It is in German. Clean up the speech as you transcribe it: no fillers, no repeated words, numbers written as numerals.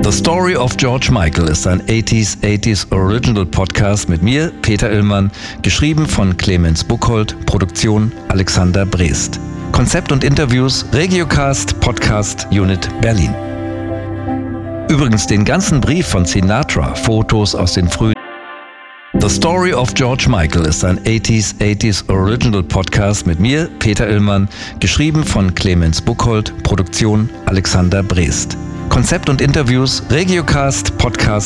The Story of George Michael ist ein 80s Original Podcast mit mir, Peter Illmann, geschrieben von Clemens Buchholdt, Produktion Alexander Brest. Konzept und Interviews Regiocast Podcast Unit Berlin. Übrigens den ganzen Brief von Sinatra, Fotos aus den frühen... The Story of George Michael ist ein 80s Original Podcast mit mir, Peter Illmann, geschrieben von Clemens Buchholdt, Produktion Alexander Brest. Konzept und Interviews Regiocast Podcast